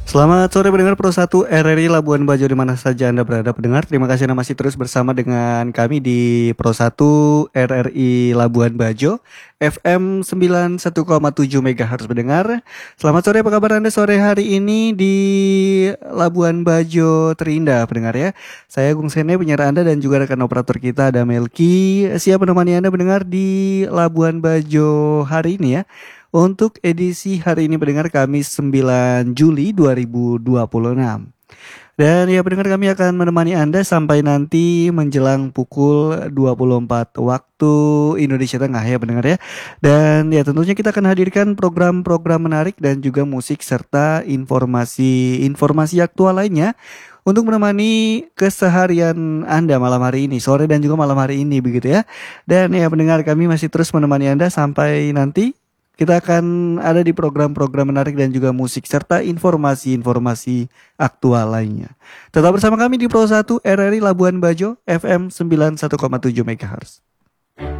Selamat sore pendengar Pro 1 RRI Labuan Bajo di mana saja Anda berada pendengar. Terima kasih Anda masih terus bersama dengan kami di Pro 1 RRI Labuan Bajo FM 91,7 MHz pendengar. Selamat sore, apa kabar Anda sore hari ini di Labuan Bajo terindah pendengar ya. Saya Gung Sene penyiar Anda dan juga rekan operator kita ada Melki siap menemani Anda pendengar di Labuan Bajo hari ini ya. Untuk edisi hari ini pendengar Kamis 9 Juli 2026. Dan ya pendengar kami akan menemani Anda sampai nanti menjelang pukul 24 waktu Indonesia Tengah ya pendengar ya. Dan ya tentunya kita akan hadirkan program-program menarik dan juga musik serta informasi aktual lainnya untuk menemani keseharian Anda malam hari ini, sore dan juga malam hari ini begitu ya. Dan ya pendengar kami masih terus menemani Anda sampai nanti kita akan ada di program-program menarik dan juga musik serta informasi-informasi aktual lainnya. Tetap bersama kami di Pro 1 RRI Labuan Bajo FM 91,7 MHz.